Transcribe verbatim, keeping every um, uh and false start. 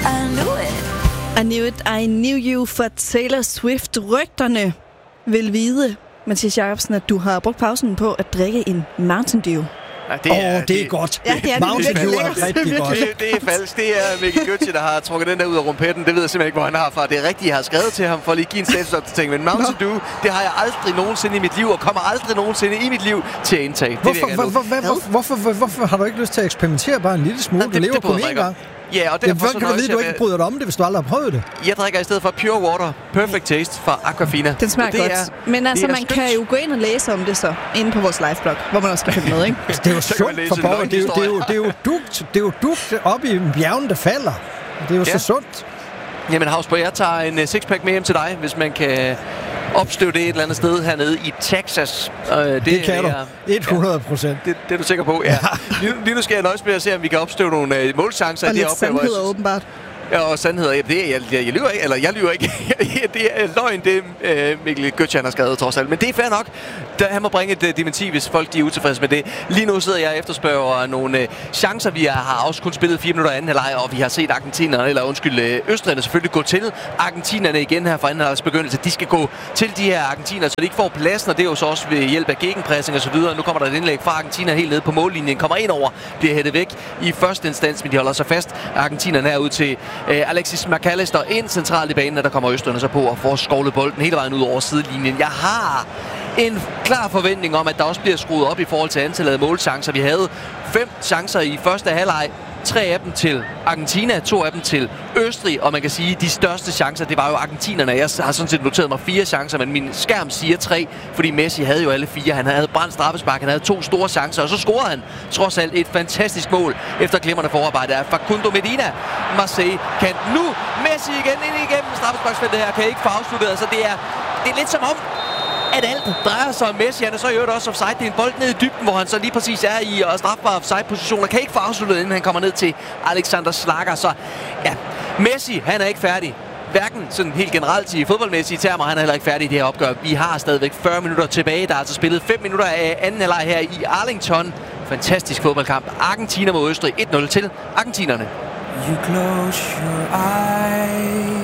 I knew it. I knew it, I knew you for Taylor Swift. Rygterne vil vide, Mathias Jacobsen, at du har brugt pausen på at drikke en Mountain Dew. Ja, det er, oh, det, det er godt. Ja, det er Mountain Dew er lækkert. rigtig godt. Det, det er falsk. Det er Mikkel Götze, der har trukket den der ud af rumpetten. Det ved jeg simpelthen ikke, hvor han har fra. Det er rigtigt, jeg har skrevet til ham for at lige give en statusopdatering. Men Mountain Dew, det har jeg aldrig nogensinde i mit liv, og kommer aldrig nogensinde i mit liv til at indtage. Hvorfor, hvor, hvor, hvor, hvorfor, hvorfor, hvorfor har du ikke lyst til at eksperimentere bare en lille smule? Ja, det, du lever det kun én gang. Ja, og derfor derfor kan du vide, at du ikke bryder dig om det, hvis du aldrig har prøvet det. Jeg drikker i stedet for Pure Water Perfect Taste fra Aquafina. Den smager det godt. Er, Men altså, man skønt. kan jo gå ind og læse om det så, inde på vores liveblog, hvor man også kan følge med, ikke? Det er jo sundt for borger. Det er jo, det er jo, det er jo dugt, det er jo dugt op i bjergen, der falder. Det er jo ja. så sundt. Jamen, Havsborg, jeg tager en uh, sixpack med hjem til dig, hvis man kan opstøve det et eller andet sted hernede i Texas. Uh, det, det kan er, du. hundrede procent. Ja, det, det er du sikker på, ja. lige, lige nu skal jeg nøjes med at se, om vi kan opstøve nogle uh, målchancer. Og lidt sandheder, åbenbart. Ja, og sandheder. Ja, det er, jeg, jeg, jeg lyver ikke, eller jeg lyver ikke. Det er løgn, det uh, Mikkel Götze har skrevet trods alt. Men det er fair nok. Der, han må bringe et uh, dementi, hvis folk de er utilfredse med det. Lige nu sidder jeg og efterspørger nogle uh, chancer. Vi har også kun spillet fire minutter anden halvleg, og vi har set argentinerne, eller undskyld, uh, østrigerne selvfølgelig gå til. Argentinerne igen her fra anden halvlegs begyndelse. De skal gå til de her argentinere, så de ikke får pladsen, og det er jo så også ved hjælp af gegenpressing og så videre. Nu kommer der et indlæg fra Argentina helt nede på mållinjen. Kommer ind over, bliver hættet væk i første instans, men de holder sig fast. Argentinerne er ud til uh, Alexis McAllister ind centralt i banen, og der kommer østrigerne så på og får skovlet bolden hele vejen ud over sidelinjen. Jeg har en klar forventning om, at der også bliver skruet op i forhold til antallet af målchancer. Vi havde fem chancer i første halvleg. Tre af dem til Argentina, to af dem til Østrig, og man kan sige, at de største chancer, det var jo argentinerne. Jeg har sådan set noteret mig fire chancer, men min skærm siger tre, fordi Messi havde jo alle fire. Han havde brændt straffespark, han havde to store chancer, og så scorede han trods alt et fantastisk mål efter glimrende forarbejde af Facundo Medina. Marseille kan nu Messi igen ind igennem straffesparksfeltet her, kan ikke få afsluttet. Altså det er, det er lidt som om, at alt drejer sig om Messi. Han er så i øvrigt også offside. Det er en bold ned i dybden, hvor han så lige præcis er i og strafbare offside-positioner. Kan ikke få afsluttet, inden han kommer ned til Alexander Schlager. Så ja, Messi, han er ikke færdig. Hverken sådan helt generelt i fodboldmæssige termer, han er heller ikke færdig i det her opgør. Vi har stadigvæk fyrre minutter tilbage. Der er altså spillet fem minutter af anden halvleg her i Arlington. Fantastisk fodboldkamp. Argentina mod Østrig. et nul til argentinerne. You close your eyes.